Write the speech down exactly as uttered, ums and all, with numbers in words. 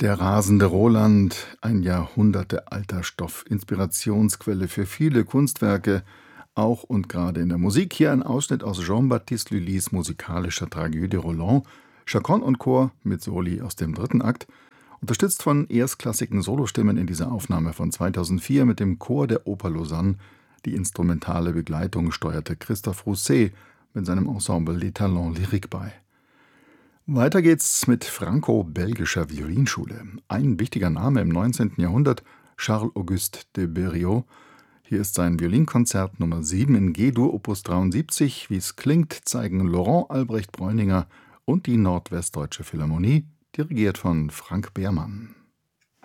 Der rasende Roland, ein jahrhundertealter Stoff, Inspirationsquelle für viele Kunstwerke, auch und gerade in der Musik. Hier ein Ausschnitt aus Jean-Baptiste Lully's musikalischer Tragödie Roland, Chaconne und Chor mit Soli aus dem dritten Akt, unterstützt von erstklassigen Solostimmen in dieser Aufnahme von zweitausendvier mit dem Chor der Oper Lausanne. Die instrumentale Begleitung steuerte Christophe Rousset mit seinem Ensemble Les Talents Lyriques bei. Weiter geht's mit franco-belgischer Violinschule. Ein wichtiger Name im neunzehnten Jahrhundert, Charles-Auguste de Berriot. Hier ist sein Violinkonzert Nummer sieben in G-Dur Opus dreiundsiebzig. Wie es klingt, zeigen Laurent Albrecht Bräuninger und die Nordwestdeutsche Philharmonie, dirigiert von Frank Behrmann.